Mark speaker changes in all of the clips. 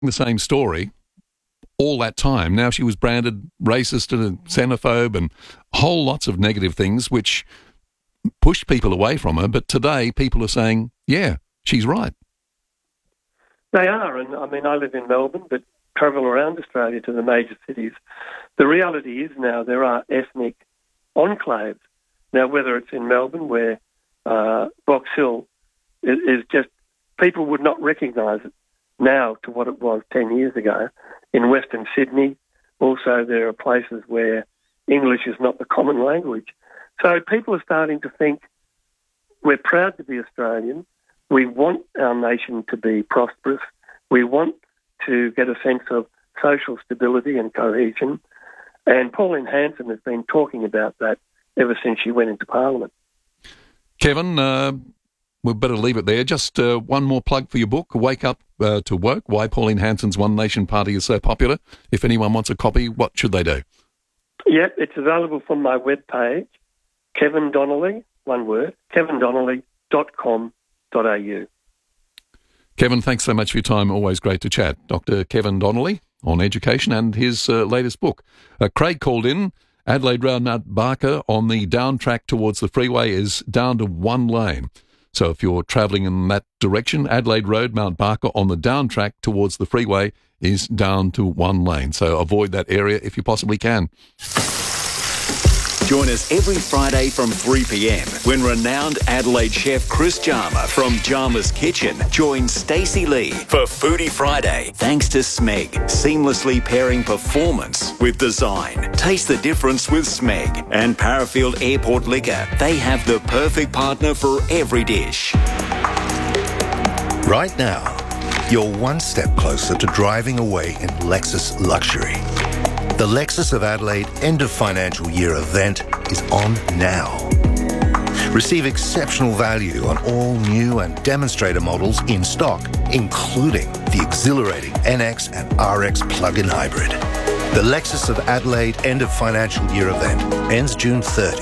Speaker 1: the same story all that time. Now she was branded racist and xenophobe and whole lots of negative things which pushed people away from her. But today people are saying, yeah, she's right.
Speaker 2: They are. And I mean, I live in Melbourne, but travel around Australia to the major cities. The reality is now there are ethnic enclaves. Now, whether it's in Melbourne where Box Hill is just, people would not recognise it now to what it was 10 years ago. In Western Sydney, also there are places where English is not the common language. So people are starting to think we're proud to be Australian. We want our nation to be prosperous. We want to get a sense of social stability and cohesion. And Pauline Hanson has been talking about that ever since she went into Parliament.
Speaker 1: Kevin, we'd better leave it there. Just one more plug for your book, Wake Up to Woke, Why Pauline Hanson's One Nation Party is So Popular. If anyone wants a copy, what should they do?
Speaker 2: Yep, it's available from my webpage, Kevin Donnelly, one word, kevindonnelly.com.au.
Speaker 1: Kevin, thanks so much for your time. Always great to chat. Dr. Kevin Donnelly on education and his latest book. Craig called in. Adelaide Road Mount Barker on the down track towards the freeway is down to one lane. So if you're travelling in that direction, Adelaide Road Mount Barker on the down track towards the freeway is down to one lane. So avoid that area if you possibly can.
Speaker 3: Join us every Friday from 3 p.m. when renowned Adelaide chef Chris Jarma from Jarma's Kitchen joins Stacey Lee for Foodie Friday. Thanks to Smeg, seamlessly pairing performance with design. Taste the difference with Smeg. And Parafield Airport Liquor. They have the perfect partner for every dish.
Speaker 4: Right now, you're one step closer to driving away in Lexus luxury. The Lexus of Adelaide end of financial year event is on now. Receive exceptional value on all new and demonstrator models in stock, including the exhilarating NX and RX plug-in hybrid. The Lexus of Adelaide end of financial year event ends June 30.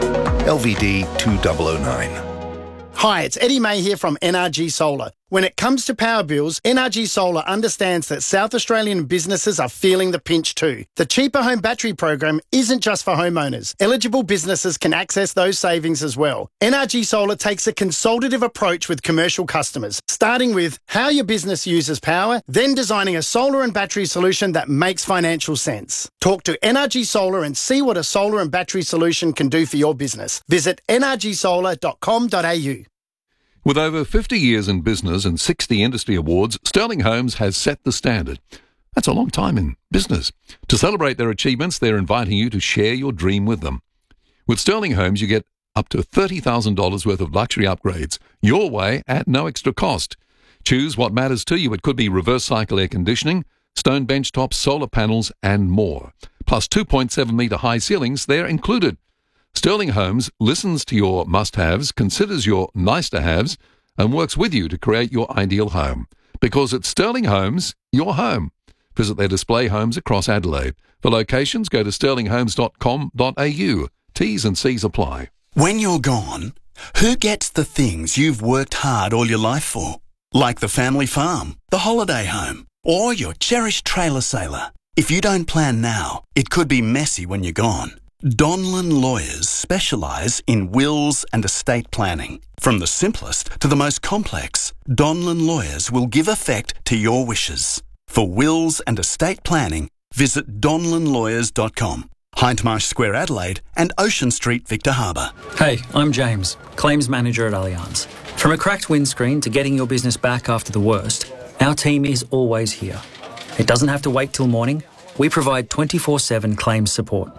Speaker 4: LVD 2009.
Speaker 5: Hi, it's Eddie May here from NRG Solar. When it comes to power bills, NRG Solar understands that South Australian businesses are feeling the pinch too. The Cheaper Home Battery program isn't just for homeowners. Eligible businesses can access those savings as well. NRG Solar takes a consultative approach with commercial customers, starting with how your business uses power, then designing a solar and battery solution that makes financial sense. Talk to NRG Solar and see what a solar and battery solution can do for your business. Visit nrgsolar.com.au.
Speaker 1: With over 50 years in business and 60 industry awards, Sterling Homes has set the standard. That's a long time in business. To celebrate their achievements, they're inviting you to share your dream with them. With Sterling Homes, you get up to $30,000 worth of luxury upgrades your way at no extra cost. Choose what matters to you. It could be reverse cycle air conditioning, stone bench tops, solar panels, and more. Plus 2.7 metre high ceilings, they're included. Sterling Homes listens to your must-haves, considers your nice-to-haves, and works with you to create your ideal home. Because at Sterling Homes, your home. Visit their display homes across Adelaide. For locations, go to sterlinghomes.com.au. T's and C's apply.
Speaker 6: When you're gone, who gets the things you've worked hard all your life for? Like the family farm, the holiday home, or your cherished trailer sailor. If you don't plan now, it could be messy when you're gone. Donlan Lawyers specialise in wills and estate planning. From the simplest to the most complex, Donlan Lawyers will give effect to your wishes. For wills and estate planning, visit donlanlawyers.com. Hindmarsh Square, Adelaide, and Ocean Street, Victor Harbour.
Speaker 7: Hey, I'm James, Claims Manager at Allianz. From a cracked windscreen to getting your business back after the worst, our team is always here. It doesn't have to wait till morning. We provide 24/7 claims support.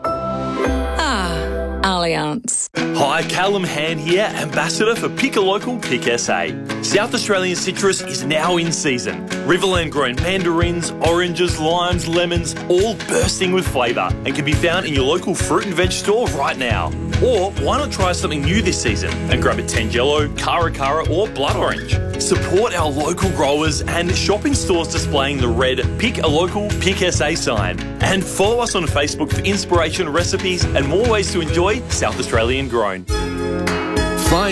Speaker 8: Allianz.
Speaker 9: Hi, Callum Hand here, Ambassador for Pick a Local, Pick SA. South Australian citrus is now in season. Riverland grown mandarins, oranges, limes, lemons, all bursting with flavour and can be found in your local fruit and veg store right now. Or why not try something new this season and grab a Tangelo, Cara Cara or Blood Orange. Support our local growers and shop in stores displaying the red Pick a Local, Pick SA sign. And follow us on Facebook for inspiration, recipes and more ways to enjoy South Australian grown.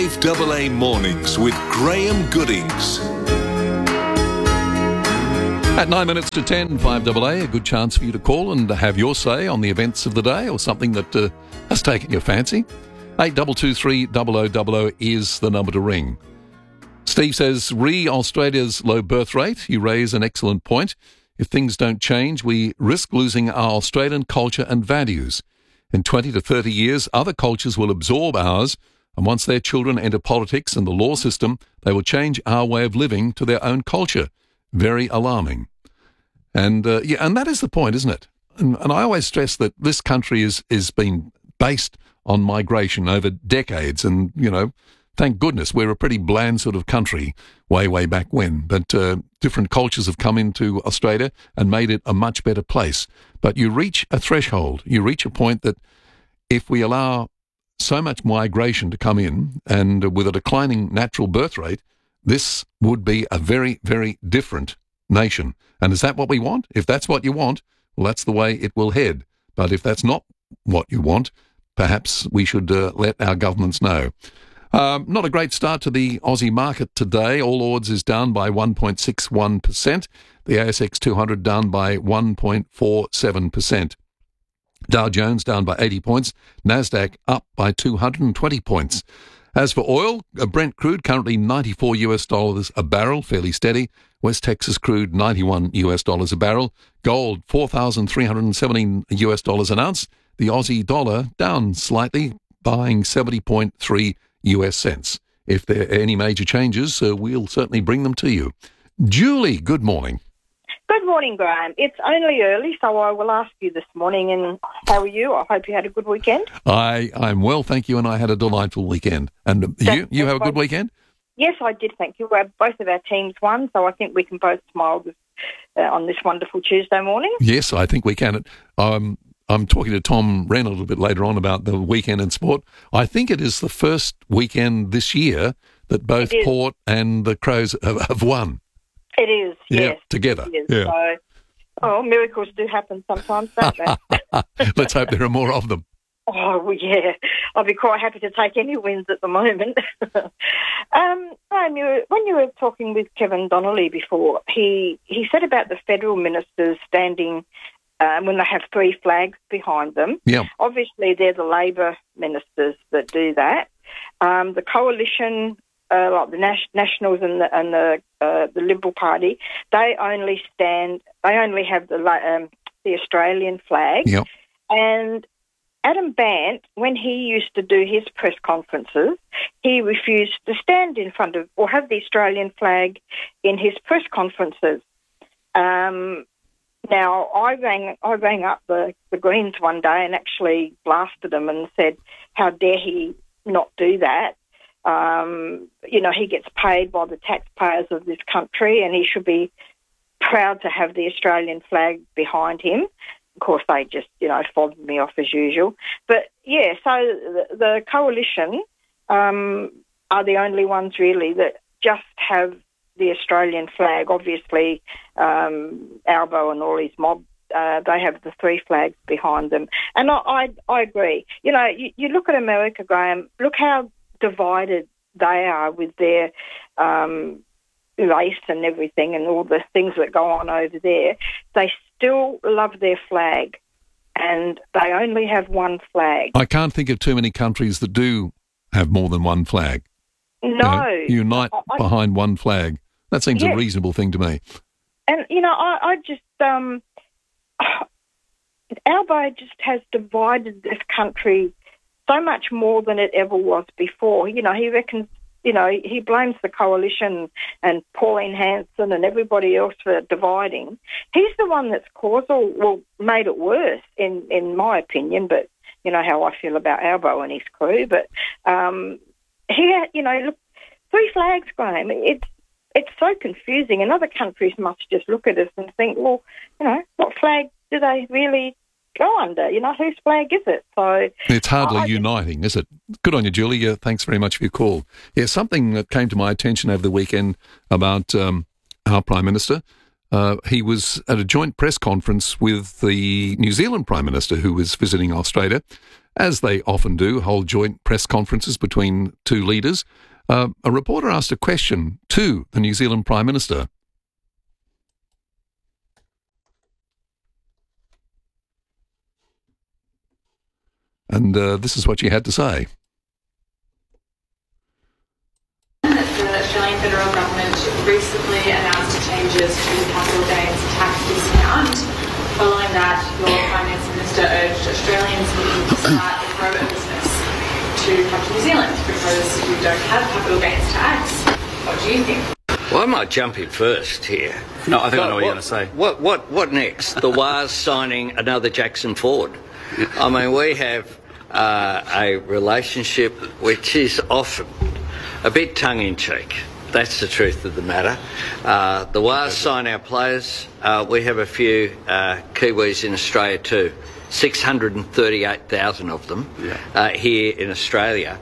Speaker 10: 5AA Mornings with Graham Goodings.
Speaker 1: At 9 minutes to 10, 5AA, a good chance for you to call and have your say on the events of the day or something that has taken your fancy. 8223 0000 is the number to ring. Steve says, Australia's low birth rate. You raise an excellent point. If things don't change, we risk losing our Australian culture and values. In 20 to 30 years, other cultures will absorb ours, and once their children enter politics and the law system, they will change our way of living to their own culture. Very alarming. And and that is the point, isn't it? And I always stress that this country is been based on migration over decades, and, thank goodness we're a pretty bland sort of country way back when. But different cultures have come into Australia and made it a much better place. But you reach a threshold, you reach a point that if we allow so much migration to come in, and with a declining natural birth rate, this would be a very, very different nation. And is that what we want? If that's what you want, well, that's the way it will head. But if that's not what you want, perhaps we should let our governments know. Not a great start to the Aussie market today. All Ords is down by 1.61%. The ASX 200 down by 1.47%. Dow Jones down by 80 points. Nasdaq up by 220 points. As for oil, Brent crude currently $94 a barrel, fairly steady. West Texas crude $91 a barrel. Gold $4,317 an ounce. The Aussie dollar down slightly, buying 70.3 US cents. If there are any major changes, we'll certainly bring them to you. Julie, good morning.
Speaker 8: Good morning, Graham. It's only early, so I will ask you this morning, and how are you? I hope you had a good weekend.
Speaker 1: I'm well, thank you, and I had a delightful weekend. And you have a good weekend?
Speaker 8: Yes, I did, thank you. Both of our teams won, so I think we can both smile on this wonderful Tuesday morning.
Speaker 1: Yes, I think we can. I'm talking to Tom Wren a little bit later on about the weekend in sport. I think it is the first weekend this year that both Port and the Crows have won.
Speaker 8: It is, yes.
Speaker 1: Together.
Speaker 8: It is.
Speaker 1: Yeah.
Speaker 8: So, miracles do happen sometimes, don't they?
Speaker 1: Let's hope there are more of them.
Speaker 8: Oh, well, yeah. I'll be quite happy to take any wins at the moment. When you were talking with Kevin Donnelly before, he said about the federal ministers standing when they have three flags behind them.
Speaker 1: Yeah.
Speaker 8: Obviously, they're the Labor ministers that do that. The coalition, like the Nationals and the Liberal Party, they only have the Australian flag.
Speaker 1: Yep.
Speaker 8: And Adam Bandt, when he used to do his press conferences, he refused to stand in front of or have the Australian flag in his press conferences. Now, I rang up the Greens one day and actually blasted him and said, how dare he not do that? He gets paid by the taxpayers of this country, and he should be proud to have the Australian flag behind him. Of course, they just, fobbed me off as usual. But, yeah, so the coalition are the only ones really that just have the Australian flag. Obviously, Albo and all his mob, they have the three flags behind them. And I agree. You look at America, Graham, look how divided they are with their race and everything and all the things that go on over there. They still love their flag, and they only have one flag.
Speaker 1: I can't think of too many countries that do have more than one flag.
Speaker 8: No.
Speaker 1: Unite behind one flag. That seems a reasonable thing to me.
Speaker 8: And, I just... Albo just has divided this country so much more than it ever was before. He reckons, he blames the coalition and Pauline Hanson and everybody else for dividing. He's the one that's made it worse, in my opinion, but you know how I feel about Albo and his crew. But look, three flags, Graham, it's so confusing, and other countries must just look at us and think, well, what flag do they really go under? Whose flag is it? So
Speaker 1: it's hardly uniting, is it? Good on you, Julie. Thanks very much for your call. Yeah, something that came to my attention over the weekend about our Prime Minister. He was at a joint press conference with the New Zealand Prime Minister, who was visiting Australia, as they often do, hold joint press conferences between two leaders. A reporter asked a question to the New Zealand Prime Minister. And this is what she had to say.
Speaker 10: The Australian federal government recently announced changes to the capital gains tax discount. Following that, your Finance Minister urged Australians looking to start or grow a business to come to New Zealand because you don't have capital gains tax. What do you think?
Speaker 11: Well, I might jump in first here.
Speaker 12: No, I think I know what you're going to say.
Speaker 11: What next? The WA's signing another Jackson Ford. I mean, we have a relationship which is often a bit tongue-in-cheek. That's the truth of the matter. The WA's sign our players. We have a few Kiwis in Australia too. 638,000 of them here in Australia.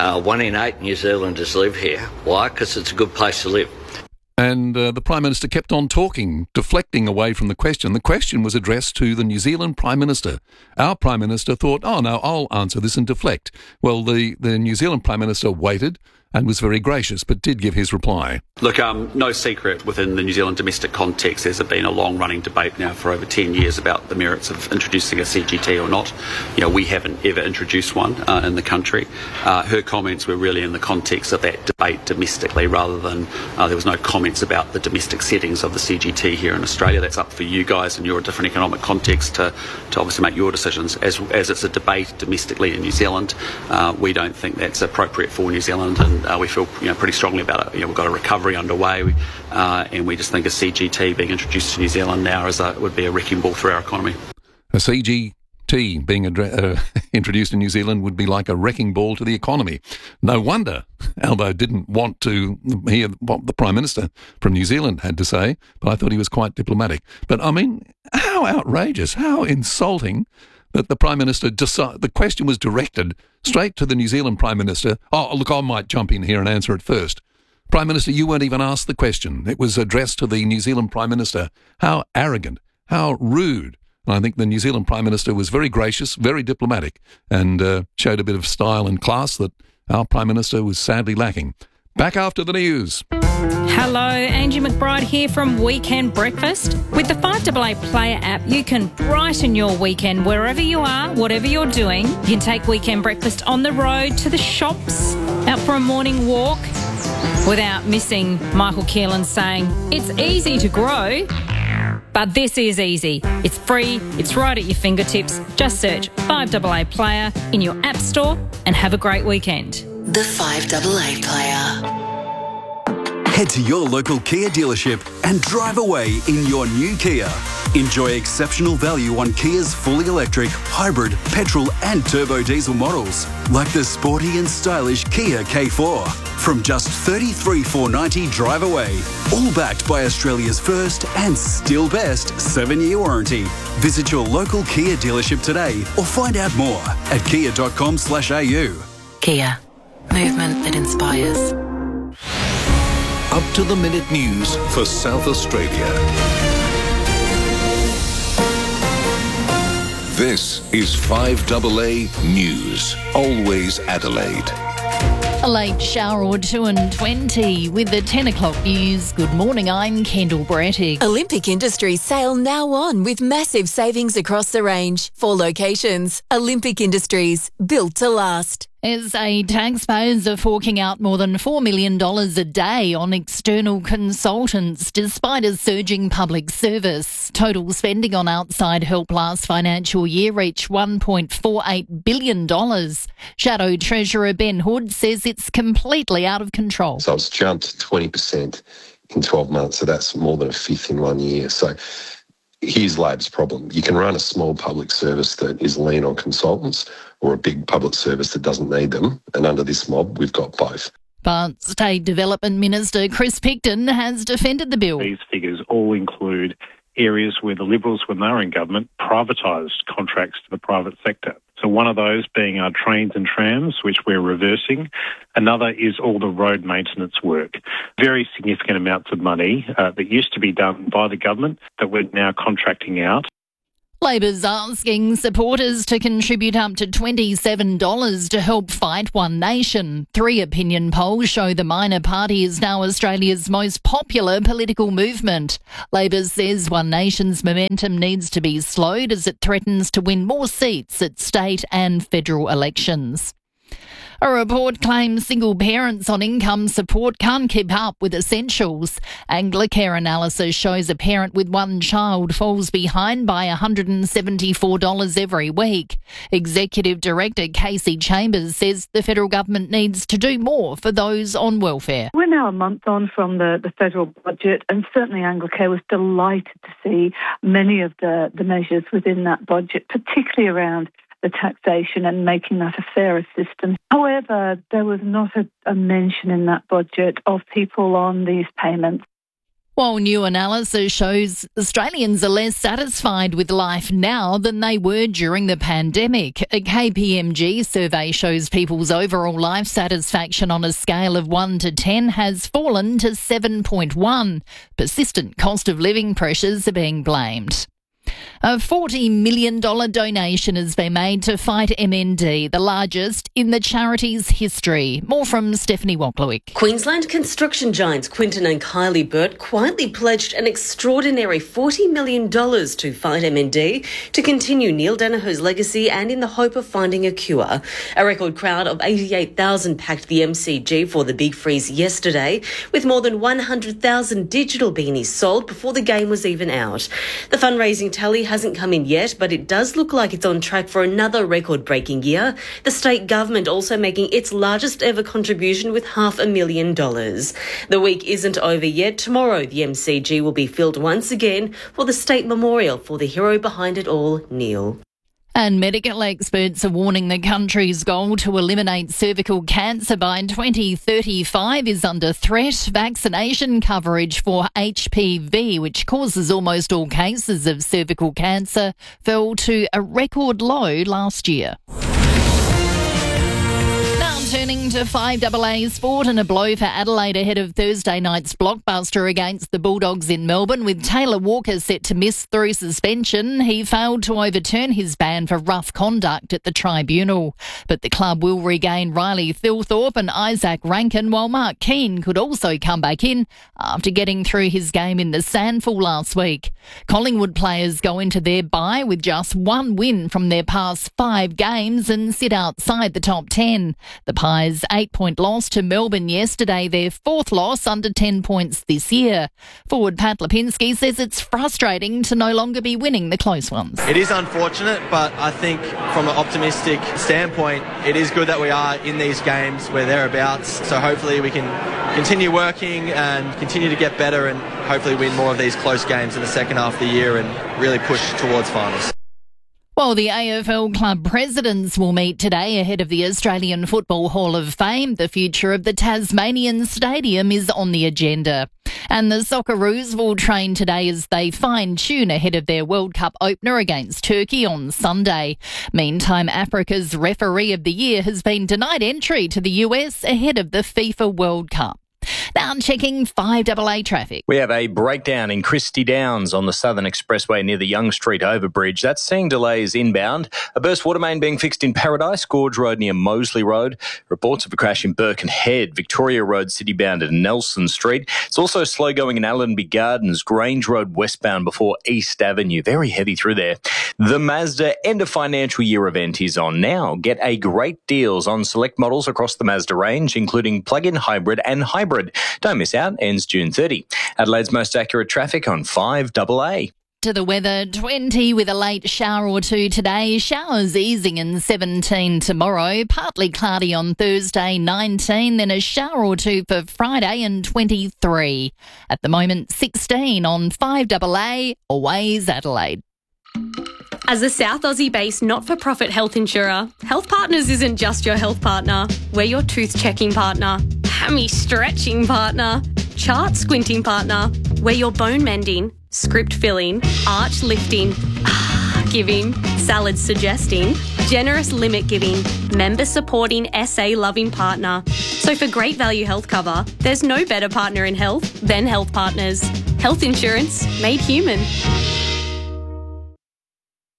Speaker 11: 1 in 8 New Zealanders live here. Why? Because it's a good place to live.
Speaker 1: And the Prime Minister kept on talking, deflecting away from the question. The question was addressed to the New Zealand Prime Minister. Our Prime Minister thought, oh, no, I'll answer this and deflect. Well, the New Zealand Prime Minister waited and was very gracious, but did give his reply.
Speaker 12: Look, no secret within the New Zealand domestic context, there's been a long-running debate now for over 10 years about the merits of introducing a CGT or not. You know, we haven't ever introduced one in the country. Her comments were really in the context of that debate domestically, rather than there was no comments about the domestic settings of the CGT here in Australia. That's up for you guys in your different economic context to obviously make your decisions. As it's a debate domestically in New Zealand, we don't think that's appropriate for New Zealand, and we feel pretty strongly about it. We've got a recovery underway, and we just think a CGT being introduced to New Zealand now would be a wrecking ball for our economy.
Speaker 1: A CGT being introduced in New Zealand would be like a wrecking ball to the economy. No wonder Albo didn't want to hear what the Prime Minister from New Zealand had to say, but I thought he was quite diplomatic. But I mean, how outrageous, how insulting that the Prime Minister the question was directed straight to the New Zealand Prime Minister. Oh, look, I might jump in here and answer it first. Prime Minister, you weren't even asked the question. It was addressed to the New Zealand Prime Minister. How arrogant, how rude. And I think the New Zealand Prime Minister was very gracious, very diplomatic, and showed a bit of style and class that our Prime Minister was sadly lacking. Back after the news.
Speaker 13: Hello, Angie McBride here from Weekend Breakfast. With the 5AA Player app, you can brighten your weekend wherever you are, whatever you're doing. You can take Weekend Breakfast on the road, to the shops, out for a morning walk, without missing Michael Keelan saying, it's easy to grow, but this is easy. It's free, it's right at your fingertips. Just search 5AA Player in your app store and have a great weekend.
Speaker 14: The 5AA Player.
Speaker 6: Head to your local Kia dealership and drive away in your new Kia. Enjoy exceptional value on Kia's fully electric, hybrid, petrol and turbo diesel models, like the sporty and stylish Kia K4. From just $33,490 drive away, all backed by Australia's first and still best 7-year warranty. Visit your local Kia dealership today or find out more at kia.com/au.
Speaker 14: Kia. Movement that inspires.
Speaker 4: Up-to-the-minute news for South Australia. This is 5AA News. Always Adelaide.
Speaker 15: A late shower or two and 20 with the 10 o'clock news. Good morning, I'm Kendall Brattick.
Speaker 16: Olympic Industries sale now on with massive savings across the range. 4 locations. Olympic Industries, built to last.
Speaker 15: SA taxpayers are forking out more than $4 million a day on external consultants despite a surging public service. Total spending on outside help last financial year reached $1.48 billion. Shadow Treasurer Ben Hood says it's completely out of control.
Speaker 17: So it's jumped 20% in 12 months, so that's more than a fifth in 1 year. So here's Lab's problem. You can run a small public service that is lean on consultants or a big public service that doesn't need them. And under this mob, we've got both.
Speaker 15: But State Development Minister Chris Picton has defended the bill.
Speaker 18: These figures all include areas where the Liberals, when they were in government, privatised contracts to the private sector. So one of those being our trains and trams, which we're reversing. Another is all the road maintenance work. Very significant amounts of money that used to be done by the government that we're now contracting out.
Speaker 15: Labor's asking supporters to contribute up to $27 to help fight One Nation. 3 opinion polls show the minor party is now Australia's most popular political movement. Labor says One Nation's momentum needs to be slowed as it threatens to win more seats at state and federal elections. A report claims single parents on income support can't keep up with essentials. Anglicare analysis shows a parent with one child falls behind by $174 every week. Executive Director Casey Chambers says the federal government needs to do more for those on welfare.
Speaker 19: We're now a month on from the federal budget, and certainly Anglicare was delighted to see many of the measures within that budget, particularly around the taxation and making that a fairer system. However, there was not a mention in that budget of people on these payments.
Speaker 15: While new analysis shows Australians are less satisfied with life now than they were during the pandemic. A KPMG survey shows people's overall life satisfaction on a scale of 1 to 10 has fallen to 7.1. Persistent cost of living pressures are being blamed. A $40 million donation has been made to fight MND, the largest in the charity's history. More from Stephanie Woklowick.
Speaker 20: Queensland construction giants Quinton and Kylie Burt quietly pledged an extraordinary $40 million to fight MND to continue Neil Danaher's legacy and in the hope of finding a cure. A record crowd of 88,000 packed the MCG for the Big Freeze yesterday, with more than 100,000 digital beanies sold before the game was even out. The fundraising tally hasn't come in yet, but it does look like it's on track for another record-breaking year. The state government also making its largest ever contribution with $500,000. The week isn't over yet. Tomorrow, the MCG will be filled once again for the state memorial for the hero behind it all, Neil.
Speaker 15: And medical experts are warning the country's goal to eliminate cervical cancer by 2035 is under threat. Vaccination coverage for HPV, which causes almost all cases of cervical cancer, fell to a record low last year. Turning to 5AA sport and a blow for Adelaide ahead of Thursday night's blockbuster against the Bulldogs in Melbourne, with Taylor Walker set to miss through suspension. He failed to overturn his ban for rough conduct at the tribunal. But the club will regain Riley Thilthorpe and Isaac Rankin, while Mark Keane could also come back in after getting through his game in the Sandful last week. Collingwood players go into their bye with just one win from their past 5 games and sit outside the top 10. The Pies' 8-point loss to Melbourne yesterday, their 4th loss under 10 points this year. Forward Pat Lipinski says it's frustrating to no longer be winning the close ones.
Speaker 21: It is unfortunate, but I think from an optimistic standpoint, it is good that we are in these games where thereabouts. So hopefully we can continue working and continue to get better and hopefully win more of these close games in the second half of the year and really push towards finals.
Speaker 15: Well, the AFL club presidents will meet today ahead of the Australian Football Hall of Fame. The future of the Tasmanian Stadium is on the agenda. And the Socceroos will train today as they fine-tune ahead of their World Cup opener against Turkey on Sunday. Meantime, Africa's referee of the year has been denied entry to the US ahead of the FIFA World Cup. Now I'm checking 5AA traffic.
Speaker 22: We have a breakdown in Christie Downs on the Southern Expressway near the Young Street overbridge. That's seeing delays inbound. A burst water main being fixed in Paradise, Gorge Road near Moseley Road. Reports of a crash in Birkenhead, Victoria Road citybound at Nelson Street. It's also slow going in Allenby Gardens, Grange Road westbound before East Avenue. Very heavy through there. The Mazda end of financial year event is on now. Get a great deals on select models across the Mazda range, including plug-in hybrid and hybrid. Don't miss out, ends June 30. Adelaide's most accurate traffic on 5AA.
Speaker 15: To the weather, 20 with a late shower or two today, showers easing in 17 tomorrow, partly cloudy on Thursday 19, then a shower or two for Friday and 23. At the moment 16 on 5AA, always Adelaide.
Speaker 23: As a South Aussie-based not-for-profit health insurer, Health Partners isn't just your health partner. We're your tooth-checking partner, hammy-stretching partner, chart-squinting partner. We're your bone-mending, script-filling, arch-lifting, giving, salad-suggesting, generous limit-giving, member-supporting, SA-loving partner. So for great value health cover, there's no better partner in health than Health Partners. Health insurance made human.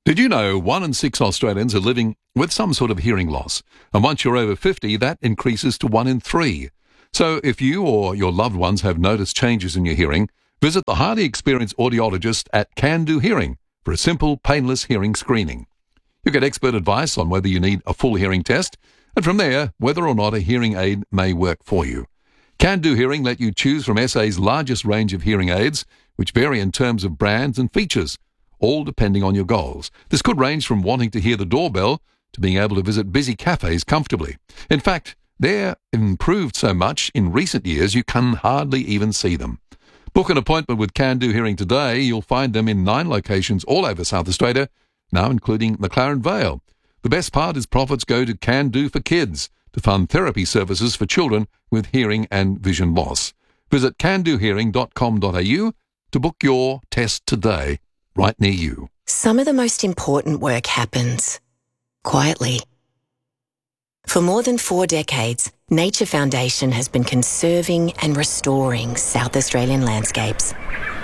Speaker 1: Did you know 1 in 6 Australians are living with some sort of hearing loss? And once you're over 50, that increases to 1 in 3. So if you or your loved ones have noticed changes in your hearing, visit the highly experienced audiologist at Can Do Hearing for a simple, painless hearing screening. You get expert advice on whether you need a full hearing test, and from there, whether or not a hearing aid may work for you. Can Do Hearing let you choose from SA's largest range of hearing aids, which vary in terms of brands and features, all depending on your goals. This could range from wanting to hear the doorbell to being able to visit busy cafes comfortably. In fact, they're improved so much in recent years you can hardly even see them. Book an appointment with Can Do Hearing today. You'll find them in 9 locations all over South Australia, now including McLaren Vale. The best part is profits go to Can Do for Kids to fund therapy services for children with hearing and vision loss. Visit candohearing.com.au to book your test today, right near you.
Speaker 2: Some of the most important work happens quietly. For more than 4 decades, Nature Foundation has been conserving and restoring South Australian landscapes,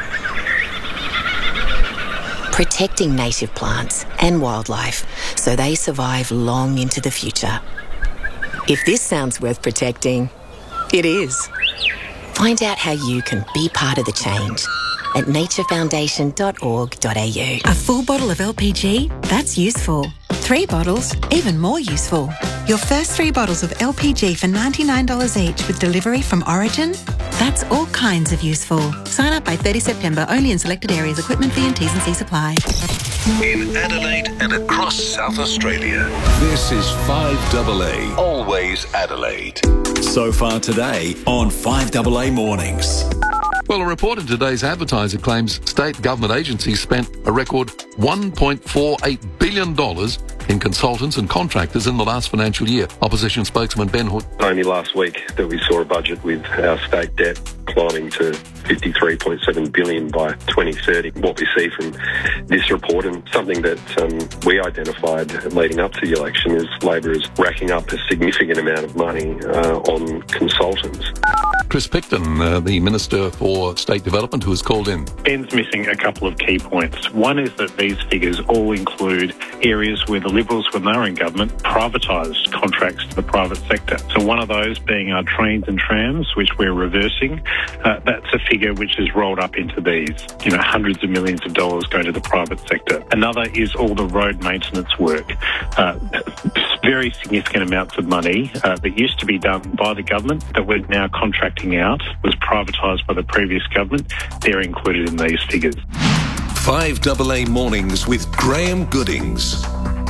Speaker 2: protecting native plants and wildlife so they survive long into the future. If this sounds worth protecting, it is. Find out how you can be part of the change at naturefoundation.org.au.
Speaker 3: A full bottle of LPG? That's useful. 3 bottles? Even more useful. Your first 3 bottles of LPG for $99 each with delivery from Origin? That's all kinds of useful. Sign up by 30 September, only in selected areas. Equipment fee and T's and C's apply.
Speaker 5: In Adelaide and across South Australia, this is 5AA, always Adelaide. So far today on 5AA Mornings.
Speaker 1: Well, a report in today's Advertiser claims state government agencies spent a record $1.48 billion in consultants and contractors in the last financial year. Opposition spokesman Ben Hood.
Speaker 24: Only last week that we saw a budget with our state debt climbing to $53.7 billion by 2030. What we see from this report, and something that we identified leading up to the election, is Labor is racking up a significant amount of money on consultants.
Speaker 1: Chris Picton, the Minister for State Development, who has called in.
Speaker 18: Ben's missing a couple of key points. One is that these figures all include areas where the Liberals, when they were in government, privatised contracts to the private sector. So one of those being our trains and trams, which we're reversing. That's a figure which is rolled up into these, hundreds of millions of dollars going to the private sector. Another is all the road maintenance work. Very significant amounts of money that used to be done by the government that we're now contracting out was privatised by the previous government. They're included in these figures.
Speaker 5: 5AA Mornings with Graham Goodings.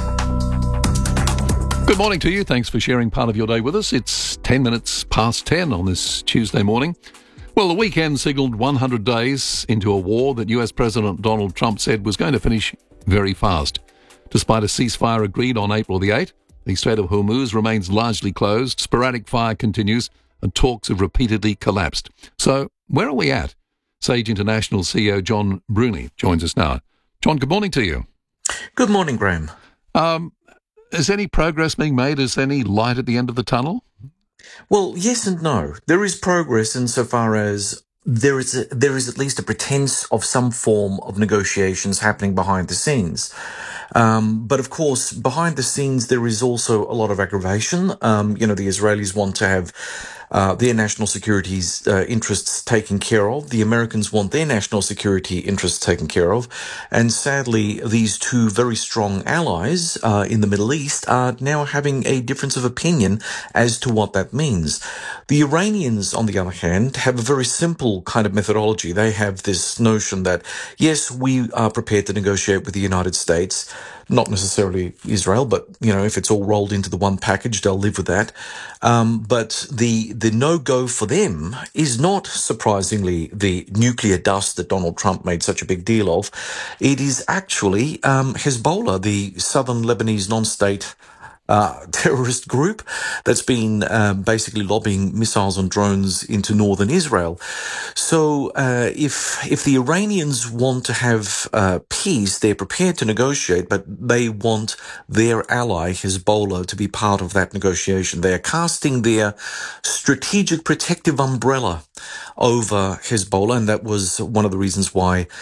Speaker 1: Good morning to you. Thanks for sharing part of your day with us. It's 10 minutes past 10 on this Tuesday morning. Well, the weekend signalled 100 days into a war that US President Donald Trump said was going to finish very fast. Despite a ceasefire agreed on April the 8th, the Strait of Hormuz remains largely closed, sporadic fire continues, and talks have repeatedly collapsed. So, where are we at? Sage International CEO John Bruni joins us now. John, good morning to you.
Speaker 25: Good morning, Graham.
Speaker 1: Is any progress being made? Is any light at the end of the tunnel?
Speaker 25: Well, yes and no. There is progress insofar as there is at least a pretense of some form of negotiations happening behind the scenes. But of course, behind the scenes, there is also a lot of aggravation. The Israelis want to have their national security interests taken care of. The Americans want their national security interests taken care of. And sadly, these two very strong allies in the Middle East are now having a difference of opinion as to what that means. The Iranians, on the other hand, have a very simple kind of methodology. They have this notion that, yes, we are prepared to negotiate with the United States, not necessarily Israel, but, if it's all rolled into the one package, they'll live with that. But the no-go for them is not, surprisingly, the nuclear dust that Donald Trump made such a big deal of. It is actually Hezbollah, the southern Lebanese non-state terrorist group that's been basically lobbing missiles and drones into northern Israel. So if the Iranians want to have peace, they're prepared to negotiate, but they want their ally Hezbollah to be part of that negotiation. They are casting their strategic protective umbrella over Hezbollah, and that was one of the reasons why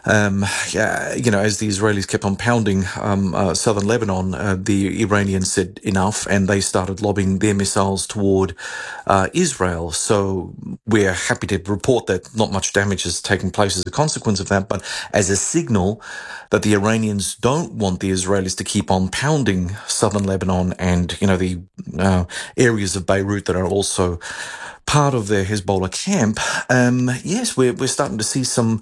Speaker 25: as the Israelis kept on pounding southern Lebanon, the Iranians said enough, and they started lobbing their missiles toward Israel. So we're happy to report that not much damage has taken place as a consequence of that, but as a signal that the Iranians don't want the Israelis to keep on pounding southern Lebanon and, the areas of Beirut that are also part of their Hezbollah camp. Yes, we're starting to see some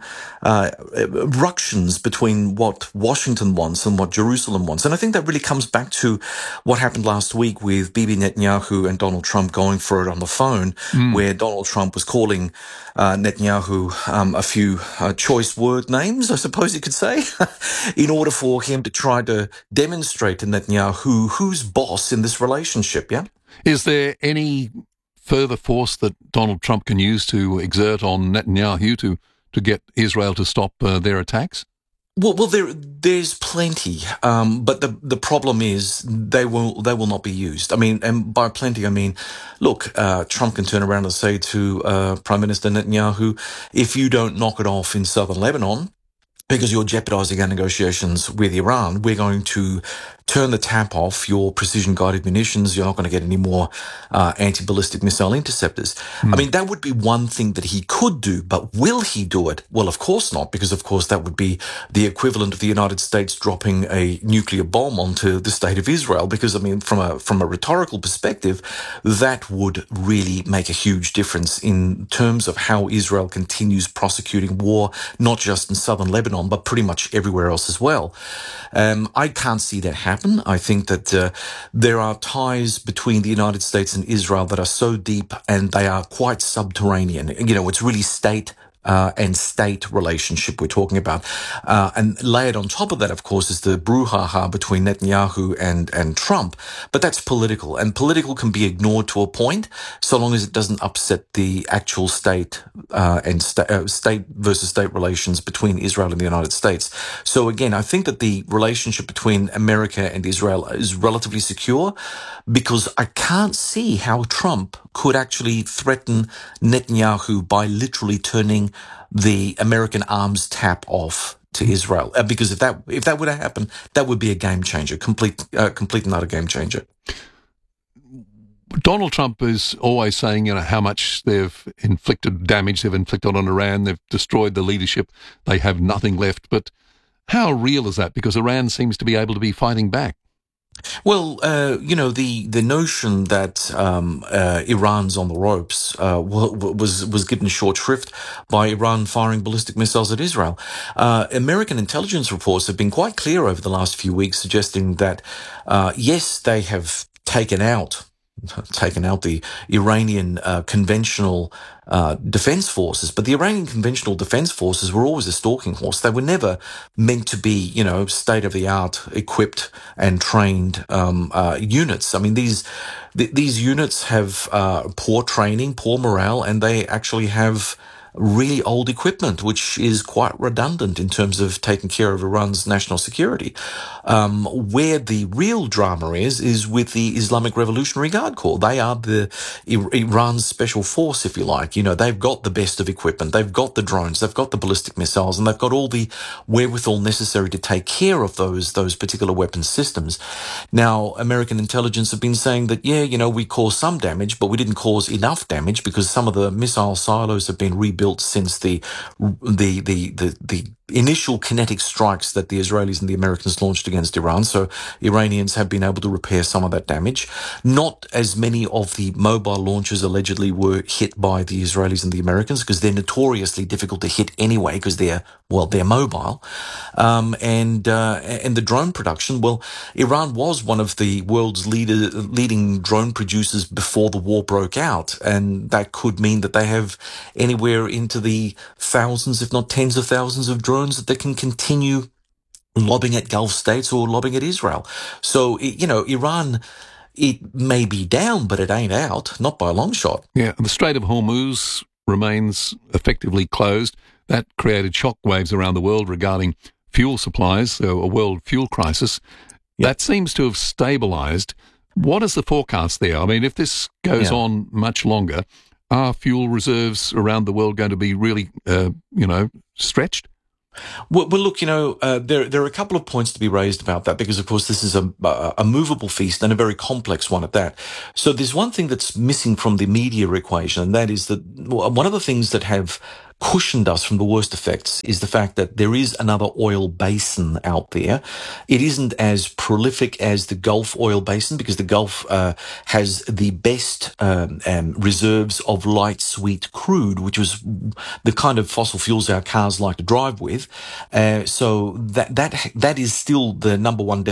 Speaker 25: ructions between what Washington wants and what Jerusalem wants. And I think that really comes back to what happened last week with Bibi Netanyahu and Donald Trump going for it on the phone, where Donald Trump was calling Netanyahu a few choice word names, I suppose you could say, in order for him to try to demonstrate to Netanyahu who's boss in this relationship, yeah?
Speaker 1: Is there any further force that Donald Trump can use to exert on Netanyahu to get Israel to stop their attacks?
Speaker 25: Well, there's plenty, but the problem is they will not be used. I mean, and by plenty, I mean, look, Trump can turn around and say to Prime Minister Netanyahu, if you don't knock it off in southern Lebanon, because you're jeopardizing our negotiations with Iran, we're going to turn the tap off your precision-guided munitions. You're not going to get any more anti-ballistic missile interceptors. I mean, that would be one thing that he could do, but will he do it? Well, of course not, because, of course, that would be the equivalent of the United States dropping a nuclear bomb onto the state of Israel, because, I mean, from a rhetorical perspective, that would really make a huge difference in terms of how Israel continues prosecuting war, not just in southern Lebanon, but pretty much everywhere else as well. I can't see that happen. I think that there are ties between the United States and Israel that are so deep, and they are quite subterranean. It's really state and state relationship we're talking about. And layered on top of that, of course, is the brouhaha between Netanyahu and Trump. But that's political, and political can be ignored to a point, so long as it doesn't upset the actual state and state versus state relations between Israel and the United States. So again, I think that the relationship between America and Israel is relatively secure, because I can't see how Trump could actually threaten Netanyahu by literally turning the American arms tap off to Israel. Because if that were to happen, that would be a game changer, complete and utter game changer.
Speaker 1: Donald Trump is always saying, how much they've inflicted on Iran. They've destroyed the leadership. They have nothing left. But how real is that? Because Iran seems to be able to be fighting back.
Speaker 25: Well, the notion that Iran's on the ropes was given short shrift by Iran firing ballistic missiles at Israel. American intelligence reports have been quite clear over the last few weeks, suggesting that yes, they have taken out the Iranian conventional defense forces, but the Iranian conventional defense forces were always a stalking horse. They were never meant to be, state-of-the-art equipped and trained units. I mean, these units have poor training, poor morale, and they actually have really old equipment, which is quite redundant in terms of taking care of Iran's national security. Where the real drama is with the Islamic Revolutionary Guard Corps. They are Iran's special force, if you like. They've got the best of equipment. They've got the drones. They've got the ballistic missiles, and they've got all the wherewithal necessary to take care of those particular weapons systems. Now, American intelligence have been saying that, we caused some damage, but we didn't cause enough damage because some of the missile silos have been rebuilt since the initial kinetic strikes that the Israelis and the Americans launched against Iran. So Iranians have been able to repair some of that damage. Not as many of the mobile launchers allegedly were hit by the Israelis and the Americans, because they're notoriously difficult to hit anyway, because they're mobile. And the drone production, well, Iran was one of the world's leading drone producers before the war broke out. And that could mean that they have anywhere into the thousands, if not tens of thousands of drones that they can continue lobbing at Gulf states or lobbing at Israel. So, Iran, it may be down, but it ain't out, not by a long shot.
Speaker 1: Yeah, the Strait of Hormuz remains effectively closed. That created shockwaves around the world regarding fuel supplies, so a world fuel crisis. Yep. That seems to have stabilized. What is the forecast there? I mean, if this goes on much longer, are fuel reserves around the world going to be really, stretched?
Speaker 25: Well, look, there are a couple of points to be raised about that because, of course, this is a movable feast and a very complex one at that. So there's one thing that's missing from the media equation, and that is that one of the things that have cushioned us from the worst effects is the fact that there is another oil basin out there. It isn't as prolific as the Gulf oil basin because the Gulf has the best reserves of light sweet crude, which was the kind of fossil fuels our cars like to drive with. So that is still the number one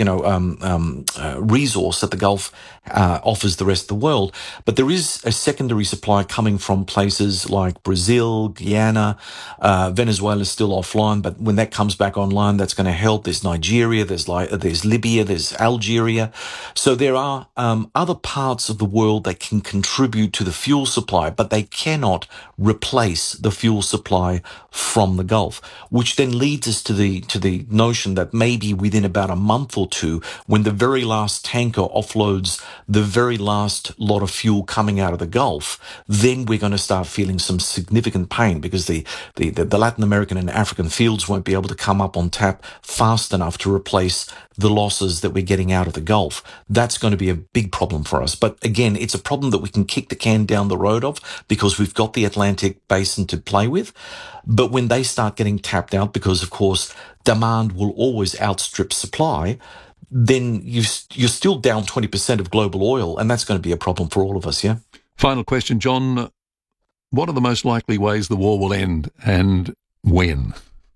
Speaker 25: resource that the Gulf offers the rest of the world. But there is a secondary supply coming from places like Brazil, Guyana, Venezuela is still offline, but when that comes back online, that's going to help. There's Nigeria, there's Libya, there's Algeria. So there are other parts of the world that can contribute to the fuel supply, but they cannot replace the fuel supply from the Gulf, which then leads us to the notion that maybe within about a month or two, when the very last tanker offloads the very last lot of fuel coming out of the Gulf, then we're going to start feeling some significant pain because the Latin American and African fields won't be able to come up on tap fast enough to replace the losses that we're getting out of the Gulf. That's going to be a big problem for us. But again, it's a problem that we can kick the can down the road of because we've got the Atlantic basin to play with. But when they start getting tapped out, because of course demand will always outstrip supply, then you're still down 20% of global oil, and that's going to be a problem for all of us, yeah?
Speaker 1: Final question, John. What are the most likely ways the war will end and when?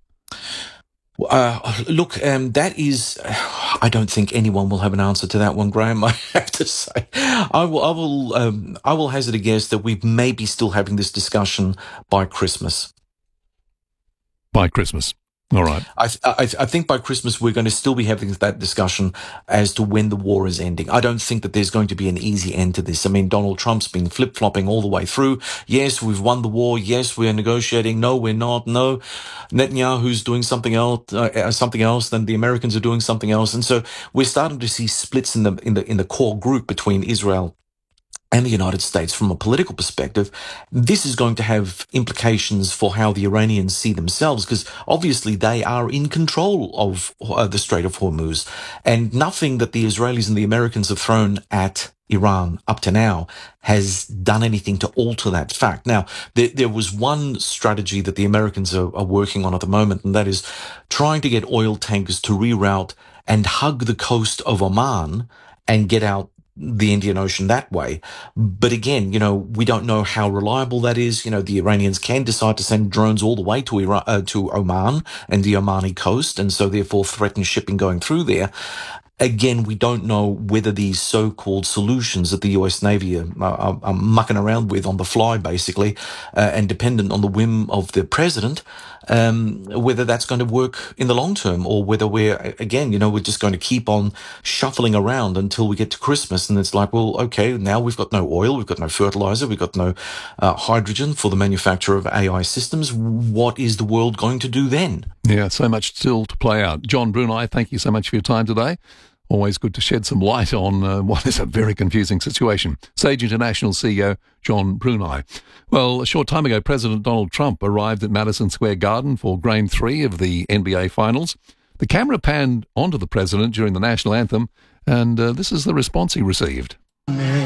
Speaker 25: That is, I don't think anyone will have an answer to that one, Graham. I have to say, I will hazard a guess that we may be still having this discussion by Christmas.
Speaker 1: By Christmas. All right.
Speaker 25: I think by Christmas we're going to still be having that discussion as to when the war is ending. I don't think that there's going to be an easy end to this. I mean, Donald Trump's been flip-flopping all the way through. Yes, we've won the war. Yes, we're negotiating. No, we're not. No, Netanyahu's doing something else. Then the Americans are doing something else, and so we're starting to see splits in the core group between Israel and the United States from a political perspective. This is going to have implications for how the Iranians see themselves, because obviously they are in control of the Strait of Hormuz, and nothing that the Israelis and the Americans have thrown at Iran up to now has done anything to alter that fact. Now, there was one strategy that the Americans are working on at the moment, and that is trying to get oil tankers to reroute and hug the coast of Oman and get out the Indian Ocean that way. But again, we don't know how reliable that is. The Iranians can decide to send drones all the way to Oman and the Omani coast, and so therefore threaten shipping going through there. Again, we don't know whether these so-called solutions that the US Navy are mucking around with on the fly, basically, and dependent on the whim of the president, whether that's going to work in the long term, or whether we're just going to keep on shuffling around until we get to Christmas. And it's like, well, okay, now we've got no oil, we've got no fertilizer, we've got no hydrogen for the manufacture of AI systems. What is the world going to do then?
Speaker 1: Yeah, so much still to play out. John Brunei, thank you so much for your time today. Always good to shed some light on what is a very confusing situation. Sage International CEO John Brunei. Well, a short time ago, President Donald Trump arrived at Madison Square Garden for Game 3 of the NBA Finals. The camera panned onto the president during the national anthem, and this is the response he received.